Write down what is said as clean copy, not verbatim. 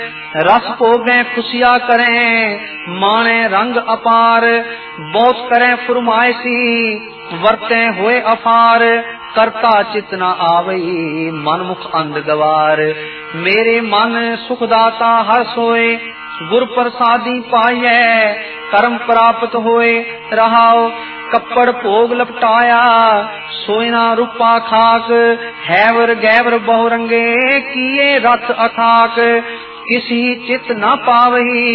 रस भोगें खुशिया करें, माने रंग अपार। बहुत करें फुरमाइशी, वरते हुए अफार। करता चित न आवई, मनमुख अंध गवार। मेरे मन सुखदाता हर सोए, गुर प्रसादी पाइए। कर्म प्राप्त होए रहाओ, कपड़ भोग लपटाया। सोयना रूपा खाक, हैवर गैवर बहुरंगे। किए रथ अखाक, किसी चित न पावही।